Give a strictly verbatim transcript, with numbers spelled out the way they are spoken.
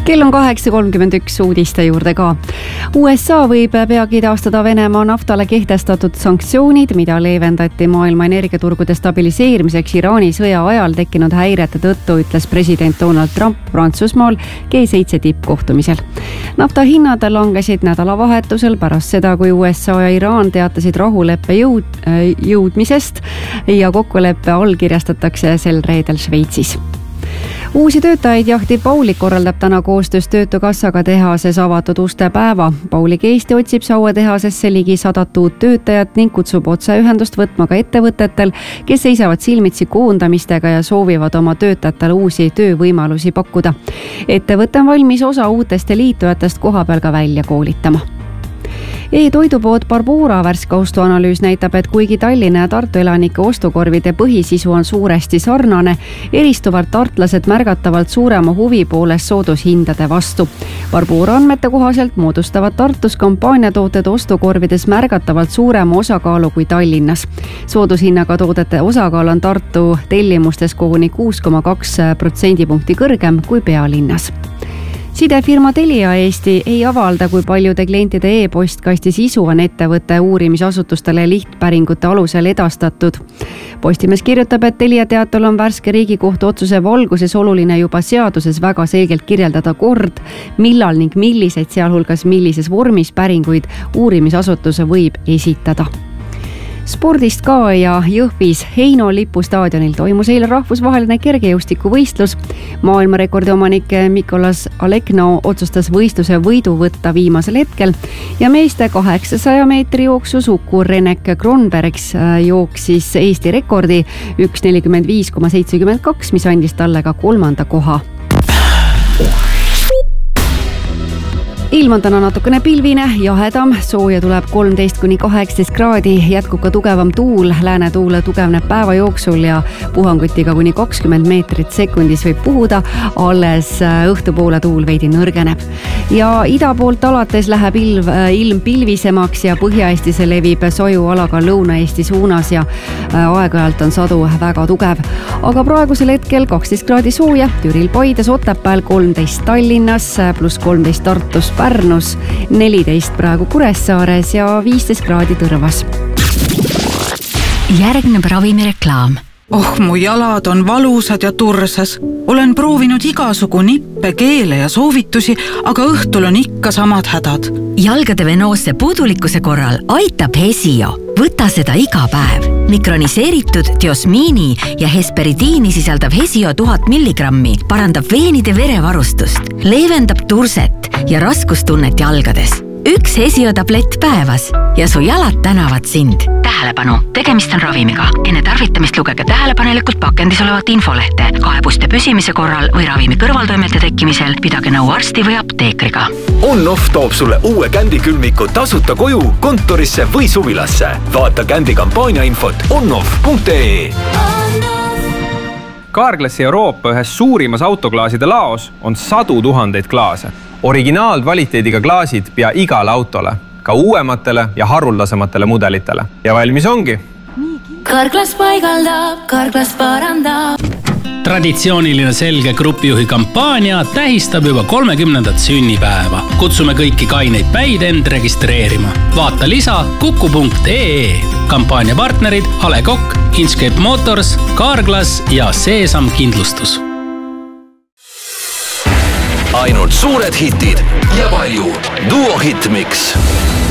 Kell on kaheksa kolmkümmend üks uudiste juurde ka. U S A võib peagi taastada Venemaa naftale kehtestatud sanktsioonid, mida leevendati maailma energiaturgude stabiliseerimiseks Iraani sõja ajal tekkinud häirete tõttu, ütles president Donald Trump Prantsusmaal G seitse tippkohtumisel. Nafta hinnad langesid nädalavahetusel pärast seda, kui U S A ja Iraan teatasid rahuleppe jõud, jõudmisest ja kokkuleppe allkirjastatakse sel reedel Šveitsis. Uusi töötajaid jahtib Pauli korraldab täna koostöös Töötukassaga tehases avatud uste päeva. Paulik Eesti otsib Saue tehasesse ligi sadat uut töötajat ning kutsub otseühendust võtma ka ettevõtetel, kes seisavad silmitsi koondamistega ja soovivad oma töötajatele uusi töövõimalusi pakkuda. Ettevõte on valmis osa uutest liitujatest kohapeal ka välja koolitama. E-toidupood Barbora värske ostuanalüüs näitab, et kuigi Tallinna ja Tartu elanike ostukorvide põhisisu on suuresti sarnane, eristuvad tartlased märgatavalt suurema huvi poolest soodushindade vastu. Barbora andmete kohaselt moodustavad Tartus kampaaniatooted ostukorvides märgatavalt suurema osakaalu kui Tallinnas. Soodushinnaga toodete osakaal on Tartu tellimustes koguni kuus koma kaks protsendipunkti kõrgem kui pealinnas. Sidefirma Telia Eesti ei avalda, kui paljude klientide e-postkasti sisu on ettevõtte uurimisasutustele lihtpäringute alusel edastatud. Postimees kirjutab, et Telia teatel on värske Riigikohtu otsuse valguses oluline juba seaduses väga selgelt kirjeldada kord, millal ning milliseid, sealhulgas millises vormis päringuid uurimisasutuse võib esitada. Spordist ka ja Jõhvis Heino lipustaadionil toimus eile rahvusvaheline kergejõustikuvõistlus. Maailmarekordi omanik Mikolas Alekno otsustas võistluse võidu võtta viimasel hetkel ja meeste kaheksasaja meetri jooksus Uku Renek Kronbergs jooksis Eesti rekordi üks nelikümmend viis koma seitsekümmend kaks, mis andis talle ka kolmanda koha. Ilm on täna natukene pilvine, jahedam, sooja tuleb kolmteist kuni kaheksateist kraadi, jätkub ka tugevam tuul, lääne tuule tugevneb päeva jooksul ja puhangutiga kuni kakskümmend meetrit sekundis võib puhuda, alles õhtupoole tuul veidi nõrgeneb. Ja ida poolt alates läheb ilm, ilm pilvisemaks ja Põhja-Eestis levib sojualaga Lõuna-Eesti suunas ja aeg-ajalt on sadu väga tugev. Aga praegusel hetkel kaksteist kraadi sooja, Türil Paides, Otepääl kolmteist Tallinnas, pluss kolmteist Tartus, Pärnus, neliteist praegu Kuressaares ja viisteist kraadi Tõrvas. Järgneb ravimireklaam. Oh, mu jalad on valusad ja tursas. Olen proovinud igasugu nippe, keele ja soovitusi, aga õhtul on ikka samad hädad. Jalgade venoosse puudulikkuse korral aitab Hesio. Võta seda iga päev. Mikroniseeritud diosmiini ja hesperidiini sisaldav Hesio tuhat milligrammi parandab veenide verevarustust, leevendab turset ja raskustunnet jalgades. Üks Hesio tablett päevas ja su jalad tänavad sind. Tähelepanu, tegemist on ravimiga. Enne tarvitamist lugege tähelepanelikult pakendis olevat infolehte. Kaebuste püsimise korral või ravimi kõrvaltoimete tekkimisel pidage nõu arsti või apteekriga. On-Off toob sulle uue Kändi külmiku tasuta koju, kontorisse või suvilasse. Vaata Kändi kampaania infot onoff punkt ee. Carglassi Euroopa ühes suurimas autoklaaside laos on sadu tuhandeid klaase. Originaalkvaliteediga klaasid pea igale autole, ka uuematele ja haruldasematele mudelitele. Ja valmis ongi. Carglass paigaldab, Carglass parandab. Traditsiooniline selge grupijuhi kampaania tähistab juba kolmekümnendat sünnipäeva. Kutsume kõiki kaineid päid end registreerima. Vaata lisa kuku punkt ee. Kampaania partnerid Ale Kokk, Inscape Motors, Carglass ja Seesam kindlustus. Ainult suured hitid ja palju Duo Hitmix.